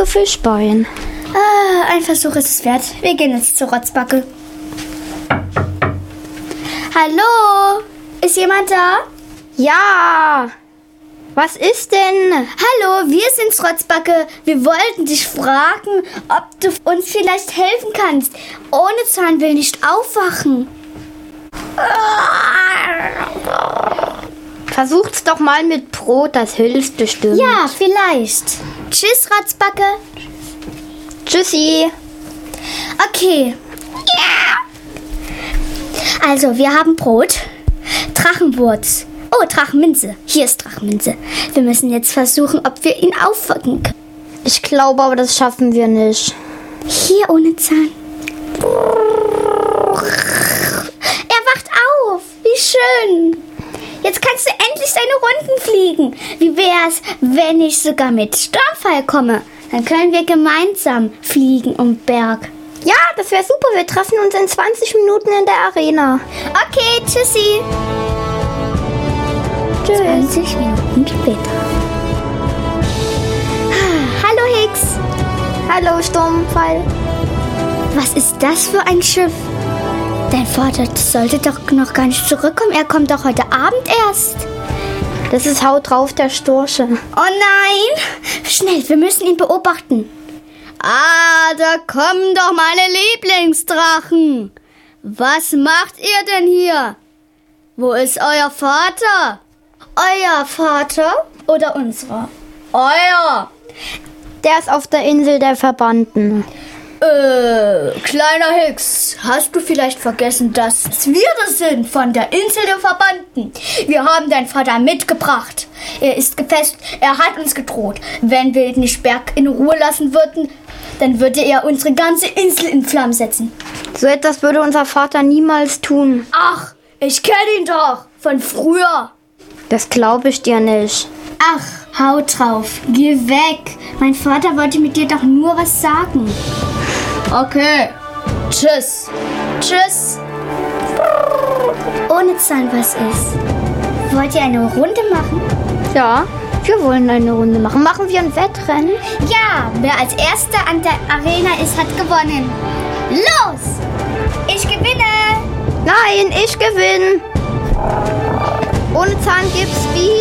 Fischbein. Ein Versuch ist es wert. Wir gehen jetzt zur Rotzbacke. Hallo? Ist jemand da? Ja! Was ist denn? Hallo, wir sind's, Rotzbacke. Wir wollten dich fragen, ob du uns vielleicht helfen kannst. Ohne Zahn will nicht aufwachen. Versucht's doch mal mit Brot, das hilft bestimmt. Ja, vielleicht. Tschüss, Rotzbacke. Tschüssi. Okay. Also, wir haben Brot, Drachenwurz. Oh, Drachenminze. Hier ist Drachenminze. Wir müssen jetzt versuchen, ob wir ihn aufwecken können. Ich glaube aber, das schaffen wir nicht. Hier ohne Zahn. Er wacht auf. Wie schön. Jetzt kannst du endlich seine Runden fliegen. Wie wär's, wenn ich sogar mit Sturmfall komme? Dann können wir gemeinsam fliegen um Berg. Ja, das wäre super. Wir treffen uns in 20 Minuten in der Arena. Okay, tschüssi. 20 Minuten später. Hallo Hicks. Hallo Sturmfall. Was ist das für ein Schiff? Dein Vater sollte doch noch gar nicht zurückkommen. Er kommt doch heute Abend erst. Das ist Haut drauf der Storche. Oh nein! Schnell, wir müssen ihn beobachten. Ah, da kommen doch meine Lieblingsdrachen. Was macht ihr denn hier? Wo ist euer Vater? Euer Vater oder unserer? Euer. Der ist auf der Insel der Verbannten. Kleiner Hicks, hast du vielleicht vergessen, dass wir das sind von der Insel der Verbannten? Wir haben deinen Vater mitgebracht. Er ist gefesselt, er hat uns gedroht. Wenn wir ihn nicht Berg in Ruhe lassen würden, dann würde er unsere ganze Insel in Flammen setzen. So etwas würde unser Vater niemals tun. Ach, ich kenne ihn doch von früher. Das glaube ich dir nicht. Ach, hau drauf, geh weg. Mein Vater wollte mit dir doch nur was sagen. Okay, tschüss. Tschüss. Ohne Zahn, was ist? Wollt ihr eine Runde machen? Ja, wir wollen eine Runde machen. Machen wir ein Wettrennen? Ja, wer als Erster an der Arena ist, hat gewonnen. Los! Ich gewinne! Nein, ich gewinne. Ohne Zahn gibt's Speed.